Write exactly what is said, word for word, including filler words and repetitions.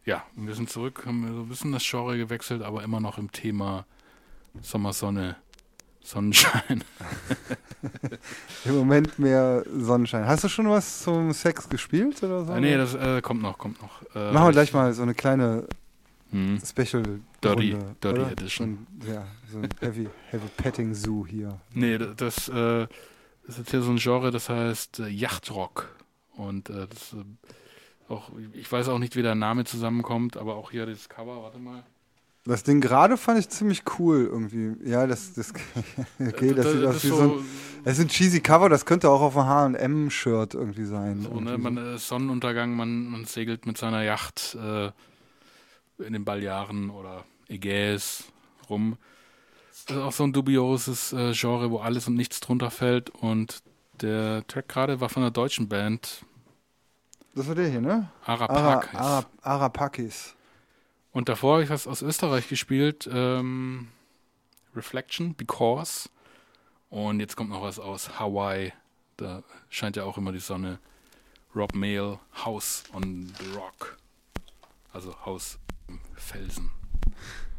ja, wir sind zurück, haben so ein bisschen das Genre gewechselt, aber immer noch im Thema Sommersonne, Sonnenschein. Im Moment mehr Sonnenschein. Hast du schon was zum Sex gespielt oder so? Äh, nee, das äh, kommt noch, kommt noch. Äh, Machen wir ich- gleich mal so eine kleine Hm. Special Dirty- Runde, Dirty oder? Edition. So ein, ja, so ein Heavy, Heavy Petting Zoo hier. Nee, d- das, äh, das ist jetzt hier so ein Genre, das heißt äh, Yachtrock. Und äh, das äh, auch, ich weiß auch nicht, wie der Name zusammenkommt, aber auch hier das Cover, warte mal. Das Ding gerade fand ich ziemlich cool irgendwie. Ja, das, das okay, das Äh, sieht das aus ist wie so ein, das ist ein cheesy Cover, das könnte auch auf einem H und M-Shirt irgendwie sein. so, ne, irgendwie man, äh, Sonnenuntergang, man, man segelt mit seiner Yacht äh, in den Balearen oder Ägäis rum. Das ist auch so ein dubioses äh, Genre, wo alles und nichts drunter fällt. Und der Track gerade war von einer deutschen Band, Das war der hier, ne? Ara, Arapakis. Ara, Arapakis. Und davor habe ich was aus Österreich gespielt, ähm, Reflection, Because. Und jetzt kommt noch was aus Hawaii. Da scheint ja auch immer die Sonne. Rob Mail, House on the Rock. Also Haus im Felsen.